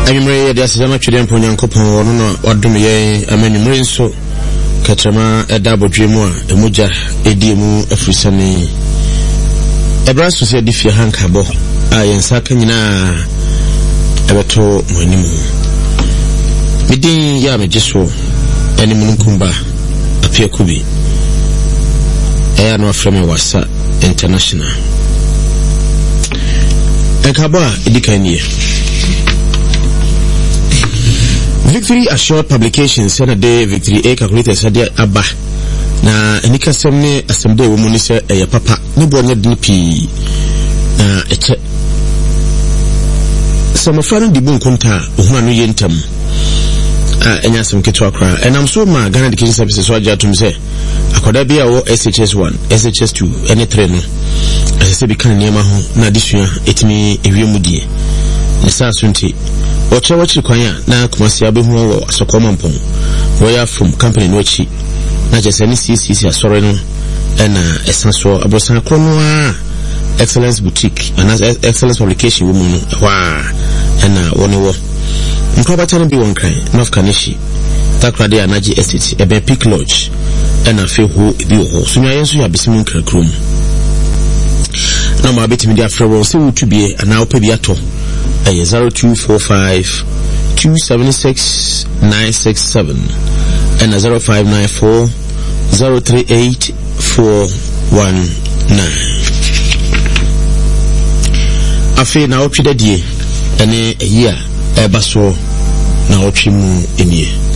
Anymore, there's a much of Ponyankopon, no, what do me, a many marines so. Katrama a double dreamer, a muja, a dimu, a frisani. A brass was a diffia hankabo, I and Sakanina, a beto monimu. Midin Yame Jesso, any Munkumba, a Pia Kubi. I know from Wasa International. And Kaba, Edikanye. Victory Assured Publications said a day Victory A calculated Sadia Abba. Na enika semne assembly wo muni se eye papa ne bo nya DP na eche samafran di bon konta ohuna no yentam enya sem keto akra enam so ma Ghana Education Services so aja tum se akoda bia wo SHS1 SHS2 ene 3 no asese bi kan niema ho na disua etimi ewiemudie ne sa sunti wachi kwanya na kumasi abehu wo asokoma mpon royal from company no chi na jesani CCC asore no na esanso abosan kronoa excellence boutique and excellence publication woman wa na woniwo nkobata no bi won kan North Kanishi takrade anaji estate ebe Peak Lodge na fehu bi ho sunya yenso ya bisimu nkrakrom na ma betimi dia frewo se wutubie ana opebi ato 0245 276 967 and 0594 038 419. Afe na opide die ene eya ebaso na otwimu enie.